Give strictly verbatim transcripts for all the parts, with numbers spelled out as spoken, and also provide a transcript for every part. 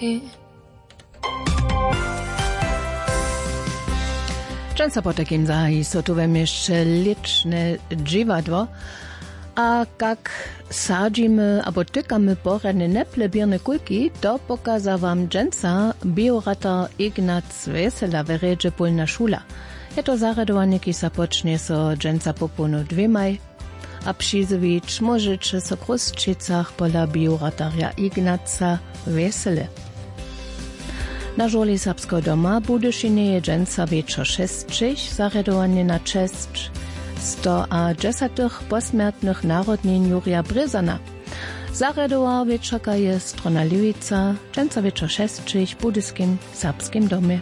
Często po takim zahaji są tu jeszcze liczne dziwadło, a jak sadzimy albo tykamy porane neplebierne kulki, to pokaza wam dżęca biorata Ignac Wesela w redzie Polna Szula. Je to zaradowanie, ki sa pocznie so dżęca po punu dwiemaj, a przyzowicz możecie so kruszczycach pola biorataria Ignaca Wesele. Na żoli Serbskiego doma Budyšinie dżęca wieczor szestrzech, zaradowanie na cześć sto a dziesiętych posmiertnych narodnin Jurija Bryzana. Zaradowa wieczorka jest strona Liwica, dżęca wieczor szestrzech w Budyskim Serbskim domie.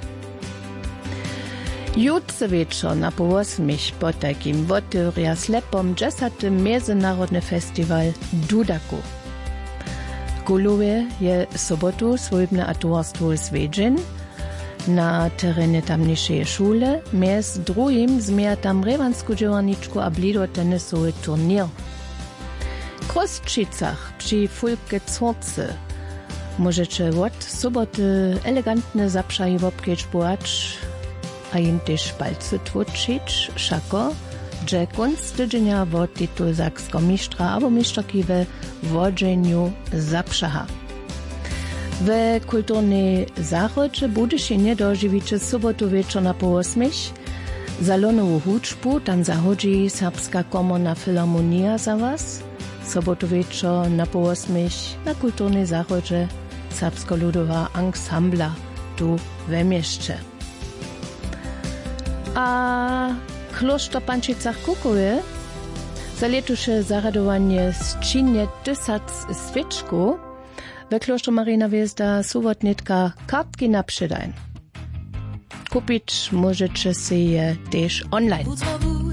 Jutce wieczor na po ósmich po takim wotyria slepom dziesiątym Międzynarodny Festiwal Dudaku. Guluwe je sobotu swojbne autorstwo zwiedzin na terenie tamniejszej szule, między drugim zmieja tam rewansku dziełaniczku a blido tenisowy turnier. W Kruszczycach przy Fulke Córce możecie od soboty elegantne zapszaje wopkieć boać, a im też palce tłuczyć, szako, że kunst tydzienia od tytuł zakskiego mistrza albo mistrzoki we wodzeniu zapszaha. W kulturnej zachodzie Budyšinie dożywicie sobotu wieczor na po ósmich. Zalonowu huczbu tam zachodzi Serbska Komorna Filharmonia za was. Sobotu wieczor na po ósmich na kulturnej zachodzie Serbsko-ludowa ansambla tu we mieście. A klosztor Pančicach Kukowie za letusze zaradowanie zczynie tysac świeczku we klosztor Marina Wjezda sobotnitka kartki na przedajn. Kupić możecie się je też online.